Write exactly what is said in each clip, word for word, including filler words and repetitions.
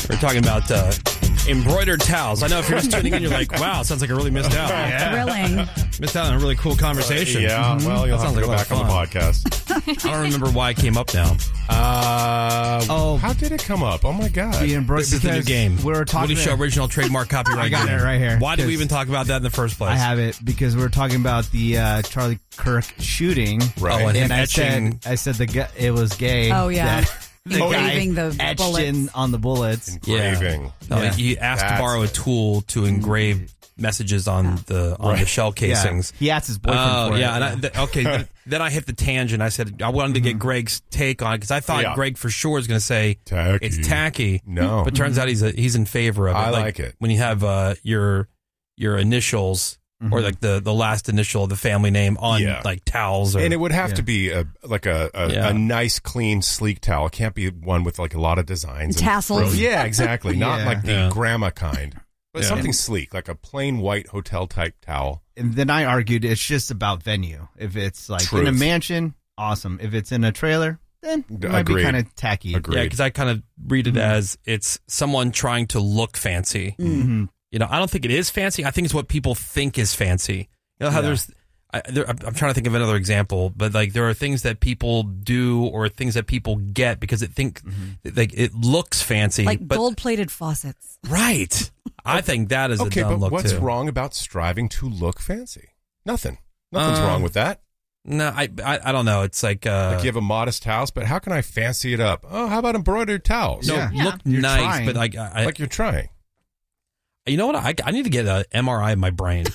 We're talking about uh, embroidered towels. I know if you're just tuning in, you're like, wow, sounds like I really missed out. Yeah. Thrilling. Missed out on a really cool conversation. Uh, yeah, well, you'll That have to sounds go like back a on lot the of podcast. I don't remember why it came up now. Uh, Oh. how did it come up? Oh, my God. The embroidered This is the new because game. We were talking. Woody Show original trademark copyright. I got game. it right here. Why did we Because- even talk about that in the first place? I have it because we were talking about the uh, Charlie Kirk shooting. Right. Oh, and him And I etching. said, I said the gu- it was gay. Oh, yeah. that The Engraving guy the etched bullets. in on the bullets. Engraving. No, Yeah. he asked That's- to borrow a tool to engrave messages on the on the Right. shell casings. Yeah. He asked his boyfriend Oh, for yeah. it. And I, th- okay, then, then I hit the tangent. I said I wanted to get Greg's take on it because I thought Yeah. Greg for sure was going to say Tacky. it's tacky. No. But turns out he's a, he's in favor of it. I like it. When you have uh, your your initials or like the, the last initial of the family name on Yeah. like towels. Or, And it would have Yeah. to be a like a a, Yeah. a nice, clean, sleek towel. It can't be one with like a lot of designs and Tassels. frills. Yeah, exactly. Not Yeah. like the Yeah. grandma kind, but Yeah. something sleek, like a plain white hotel type towel. And then I argued it's just about venue. If it's like in a Truth. mansion, awesome. If it's in a trailer, then it might Agreed. be kind of tacky. Agreed. yeah, because I kind of read it as it's someone trying to look fancy. Mm-hmm. You know, I don't think it is fancy. I think it's what people think is fancy. You know how Yeah. there's, I, there, I'm I'm trying to think of another example, but like there are things that people do or things that people get because it think like it looks fancy, Like but gold-plated faucets. right. I think that is Okay, a dumb but look what's too. wrong about striving to look fancy? Nothing. Nothing's Um, wrong with that. No, I, I I don't know. It's like uh, Like you have a modest house, but how can I fancy it up? Oh, how about embroidered towels? no Yeah. Yeah. look You're nice, trying. but like I, Like you're trying. you know what? I I need to get an M R I of my brain.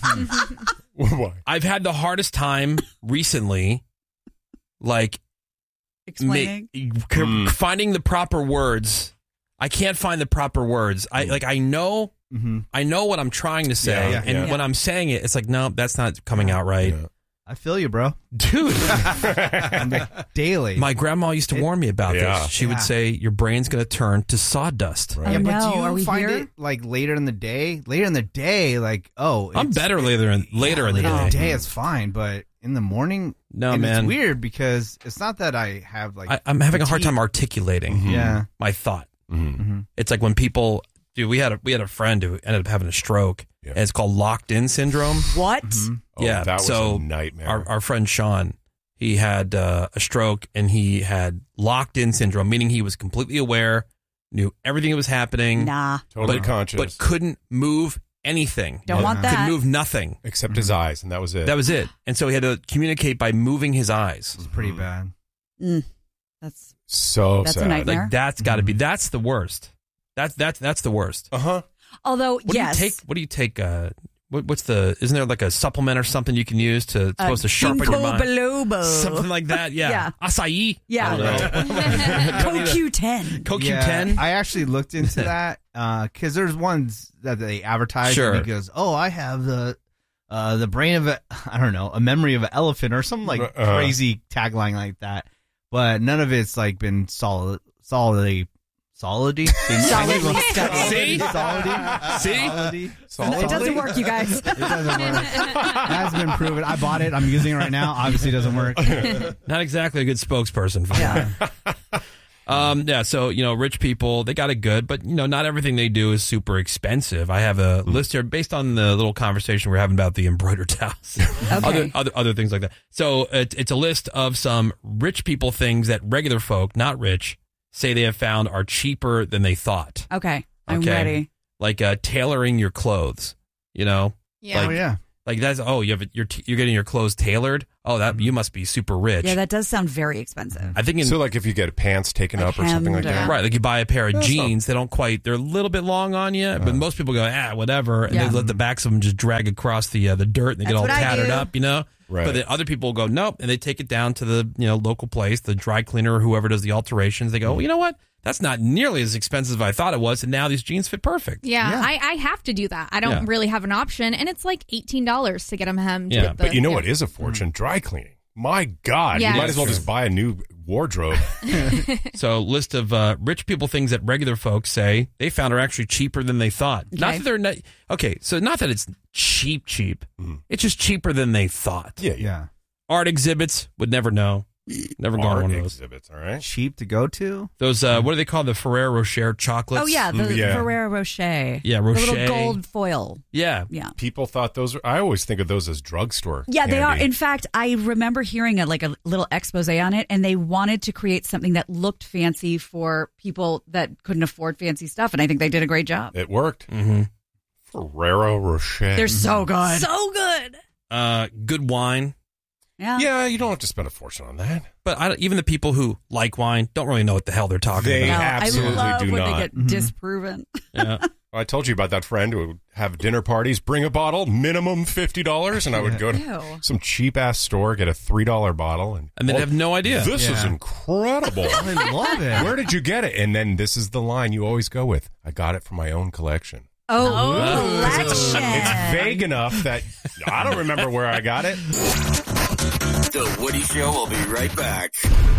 Why? I've had the hardest time recently, like Explaining. ma- c- Mm. finding the proper words. I can't find the proper words. I like I know Mm-hmm. I know what I'm trying to say, Yeah, and yeah. when I'm saying it, it's like no, that's not coming out right, Yeah. I feel you, bro. dude. I'm like, daily. My grandma used to warn me about Yeah. this. She would Yeah. say your brain's going to turn to sawdust. Right. yeah, but no, do you are we find here? it like later in the day? Later in the day, like oh, I'm it's- better later in later in the later in day. the day it's fine, but in the morning, No, and man. it's weird because it's not that I have like I, I'm having a hard fatigue. time articulating Mhm. Yeah. my thought. Mhm. Mm-hmm. It's like when people, dude, we had a we had a friend who ended up having a stroke, Yeah. and it's called locked in syndrome. What? Oh, Yeah, that was so a nightmare. Our, our friend Sean, he had uh, a stroke and he had locked in syndrome, meaning he was completely aware, knew everything that was happening, Nah. totally but, conscious, but couldn't move anything. Don't want Could that. move nothing. except his eyes, and that was it. That was it. And so he had to communicate by moving his eyes. It's pretty Mhm. bad. Mm. That's so That's a sad. nightmare. Like that's got to be that's the worst. That's that's that's the worst. Uh huh. although What yes. do you take? What do you take? Uh, what, what's the? Isn't there like a supplement or something you can use to it's Uh, supposed to sharpen your Ginkgo mind? biloba. Something like that. Yeah. Yeah. Acai. Yeah. I don't know. Co Q ten. Co Q Yeah, ten. I actually looked into that because there's ones that they advertise. Sure. And he goes, "Oh, I have the uh, the brain of a I don't know a memory of an elephant or some like Uh-uh. crazy tagline like that." But none of it's like been solid, solidly, solidly, Solidly studied. See? solidly, See? solidly. It doesn't work, you guys. It doesn't work. It has been proven. I bought it. I'm using it right now. Obviously, it doesn't work. Not exactly a good spokesperson for Yeah. that. Um, yeah, so, you know, rich people, they got it good, but, you know, not everything they do is super expensive. I have a list here based on the little conversation we're having about the embroidered towels. Okay. other, other, other things like that. So it, it's a list of some rich people things that regular folk, not rich, say they have found are cheaper than they thought. Okay. I'm Okay. ready. Like uh, tailoring your clothes, you know? Yeah. Like- Oh yeah. Like that's, oh, you have it, you're, t- you're getting your clothes tailored? Oh, that you must be super rich. Yeah, that does sound very expensive. I think in So, like, if you get pants taken Like up or something like hemmed or- that, Right, like you buy a pair of That's jeans, they don't quite, they're a little bit long on you, but most people go, ah, whatever, and Yeah. they let the backs of them just drag across the uh, the dirt and they get That's all what I tattered do. up, you know? Right. But then other people go, nope, and they take it down to the you know local place, the dry cleaner or whoever does the alterations. They go, well, you know what? That's not nearly as expensive as I thought it was, and now these jeans fit perfect. Yeah, Yeah. I, I have to do that. I don't Yeah. really have an option, and it's like eighteen dollars to get them hemmed. Yeah, with the, But you know yeah. what is a fortune? Dry cleaning. My God, Yeah. you might as well That's just buy a new wardrobe. So, list of uh, rich people things that regular folks say they found are actually cheaper than they thought. Not Okay. that they're not, okay, so not that it's cheap, cheap. Mhm. It's just cheaper than they thought. Yeah, yeah. Yeah. Art exhibits, would never know. Never gone to Art one of those. exhibits, all right? Cheap to go to. Those, uh, what do they call the Ferrero Rocher chocolates? Oh yeah, the Mm, yeah. Ferrero Rocher. Yeah, The Rocher. little gold foil. Yeah. Yeah. People thought those were, I always think of those as drugstore Yeah, they are. candy. In fact, I remember hearing a, like a little expose on it, and they wanted to create something that looked fancy for people that couldn't afford fancy stuff, and I think they did a great job. It worked. Mm-hmm. Ferrero Rocher. They're so good. So good. Uh, good wine. Yeah. Yeah, you don't have to spend a fortune on that. But I, don't- even the people who like wine don't really know what the hell they're talking They No, about. absolutely I love do when not. they get Mhm. disproven. Yeah. I told you about that friend who would have dinner parties, bring a bottle, minimum fifty dollars, and I would go to Ew. some cheap-ass store, get a three dollar bottle. And, And they'd oh, have no idea. This is Yeah. incredible. I love it. Where did you get it? And then this is the line you always go with. I got it from my own collection. Oh, Oh. collection. It's vague enough that I don't remember where I got it. The Woody Show will be right back.